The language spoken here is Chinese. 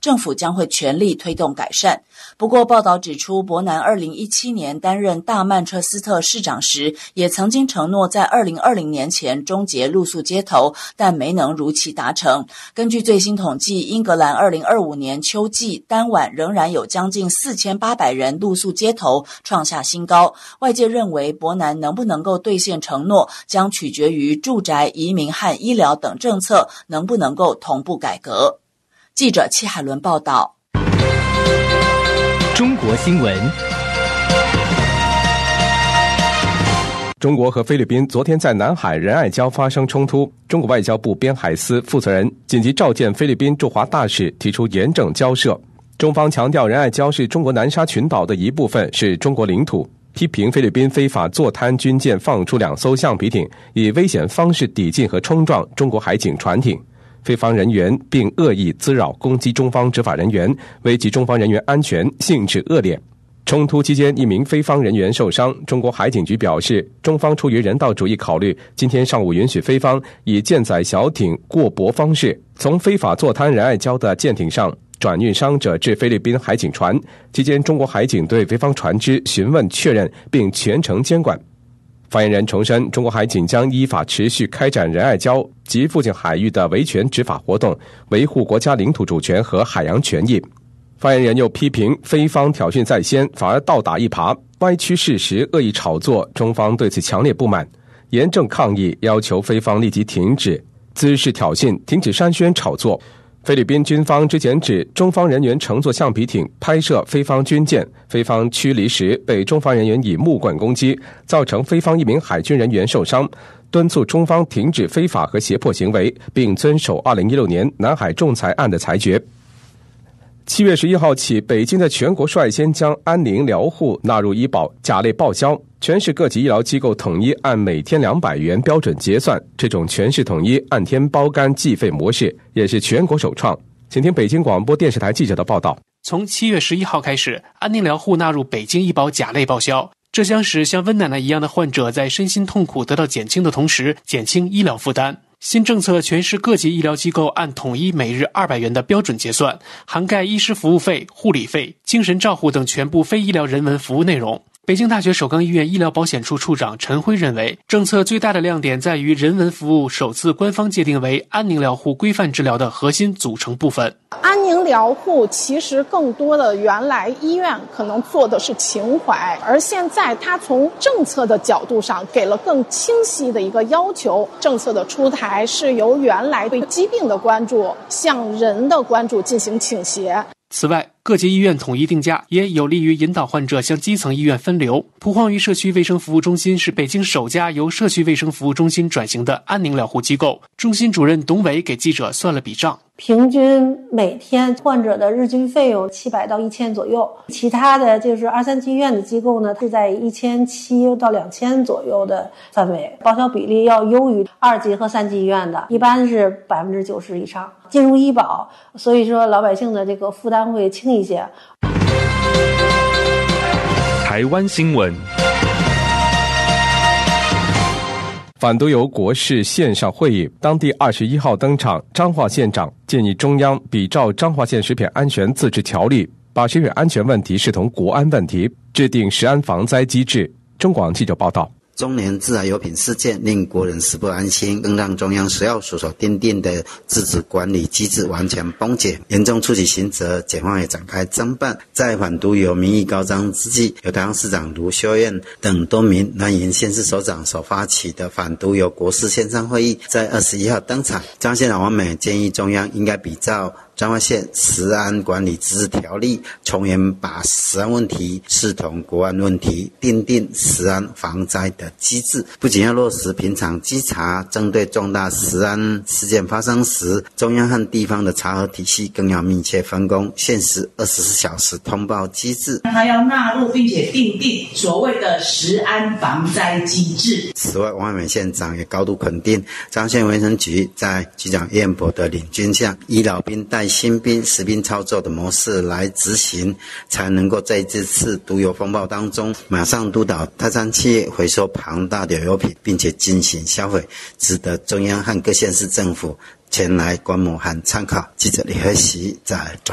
政府将会全力推动改善。不过报道指出，伯南2017年担任大曼彻斯特市长时，也曾经承诺在2020年前终结露宿街头，但没能如期达成。根据最新统计，英格兰2025年秋季当晚仍然有将近4800人露宿街头，创下新高。外界认为伯南能不能够兑现承诺，将取决于住宅、移民和医疗等政策能不能够同步改革。记者戚海伦报道。 中国新闻。 中国和菲律宾昨天在南海仁爱礁发生冲突，中国外交部边海司负责人紧急召见菲律宾驻华大使，提出严正交涉。中方强调仁爱礁是中国南沙群岛的一部分，是中国领土，批评菲律宾非法坐滩军舰放出2艘橡皮艇，以危险方式抵近和冲撞中国海警船艇。菲方人员并恶意滋扰攻击中方执法人员，危及中方人员安全，性质恶劣。冲突期间，1名菲方人员受伤。中国海警局表示，中方出于人道主义考虑，今天上午允许菲方以舰载小艇过泊方式，从非法坐滩仁爱礁的舰艇上转运伤者至菲律宾海警船。期间，中国海警对菲方船只询问确认，并全程监管。发言人重申，中国海警将依法持续开展仁爱礁及附近海域的维权执法活动，维护国家领土主权和海洋权益。发言人又批评菲方挑衅在先，反而倒打一耙，歪曲事实，恶意炒作，中方对此强烈不满，严正抗议，要求菲方立即停止滋事挑衅，停止煽宣炒作。菲律宾军方之前指，中方人员乘坐橡皮艇拍摄菲方军舰，菲方驱离时被中方人员以木棍攻击，造成菲方1名海军人员受伤，敦促中方停止非法和胁迫行为，并遵守2016年南海仲裁案的裁决。7月11号起，北京在全国率先将安宁疗护纳入医保甲类报销，全市各级医疗机构统一按每天200元标准结算，这种全市统一按天包干计费模式也是全国首创。请听北京广播电视台记者的报道。 从7月11号开始，安宁疗护纳入北京医保甲类报销，这将使像温奶奶一样的患者在身心痛苦得到减轻的同时，减轻医疗负担。新政策全市各级医疗机构按统一每日200元的标准结算，涵盖医师服务费、护理费、精神照护等全部非医疗人文服务内容。北京大学首钢医院医疗保险处处长陈辉认为，政策最大的亮点在于人文服务首次官方界定为安宁疗护规范治疗的核心组成部分。 安宁疗护其实更多的原来医院可能做的是情怀，而现在它从政策的角度上给了更清晰的一个要求。政策的出台是由原来对疾病的关注向人的关注进行倾斜。 此外，各级医院统一定价也有利于引导患者向基层医院分流。蒲黄榆社区卫生服务中心是北京首家由社区卫生服务中心转型的安宁疗护机构。中心主任董伟给记者算了笔账， 平均每天患者的日均费用700到1000左右，其他的就是2、3级医院的机构呢，是在1700到2000左右的范围，报销比例要优于2级和3级医院的，一般是90%以上。进入医保，所以说老百姓的这个负担会轻一些。 台湾新闻。 反毒油国事线上会议，当地21号登场。彰化县长建议中央比照彰化县食品安全自治条例，把食品安全问题视同国安问题，制定食安防灾机制。中广记者报道。 中年致癌油品事件令国人食不安心，更让中央食药署所订定的自治管理机制完全崩解，严重触及刑责。检方也展开侦办。在反毒油民意高涨之际，由台中市长卢秀燕等多名南营县市首长所发起的反毒油国事线上会议在21号登场。彰县长王美建议中央应该比照彰化县食安管理自治条例，从严把食安问题视同国安问题，订定食安防灾的机制。不仅要落实平常稽查，针对重大食安事件发生时，中央和地方的查核体系更要密切分工，限时24小时通报机制。 它要纳入并且订定所谓的食安防灾机制。 此外，王美县长也高度肯定彰县卫生局在局长燕博的领军下，以老兵带新兵实兵操作的模式来执行，才能够在这次毒油风暴当中马上督导泰山企业回收庞大的油品，并且进行销毁，值得中央和各县市政府前来观摩和参考。记者李和习在